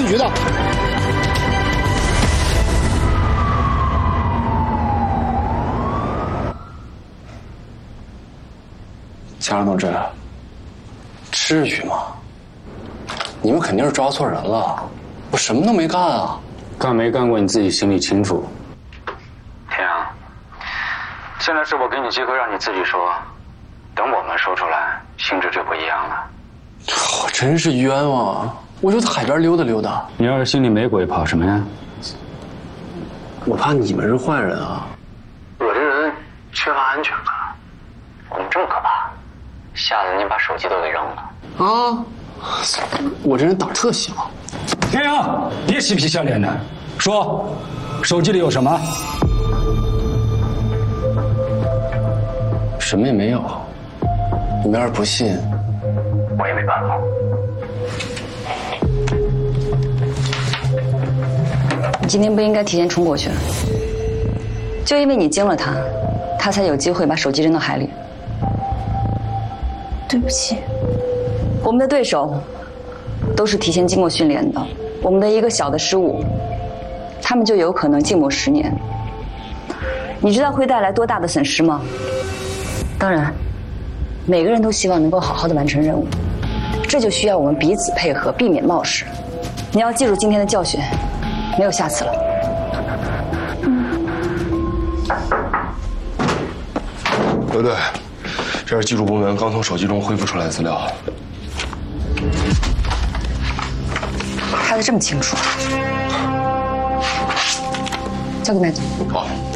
规矩的。 贾老同志，至于吗？你们肯定是抓错人了，我什么都没干啊。 干没干过你自己心里清楚。天阳，现在是我给你机会让你自己说，等我们说出来，性质就不一样了。 我真是冤枉，我就在海边溜达溜达。 你要是心里没鬼，跑什么呀？ 我怕你们是坏人啊。 我这人缺乏安全感。我们这么可怕，吓得你把手机都给扔了。 啊！我这人胆特小。 天阳，别嬉皮笑脸的，说，手机里有什么？ 什么也没有。你们要是不信， 我也没办法。 你今天不应该提前冲过去，就因为你惊了他，他才有机会把手机扔到海里。 对不起， 我们的对手都是提前经过训练的，我们的一个小的失误，他们就有可能静默10年。你知道会带来多大的损失吗？当然，每个人都希望能够好好的完成任务，这就需要我们彼此配合，避免冒失。你要记住今天的教训，没有下次了。 刘队，这是技术部门刚从手机中恢复出来的资料。 拍得这么清楚，交给麦总。 好。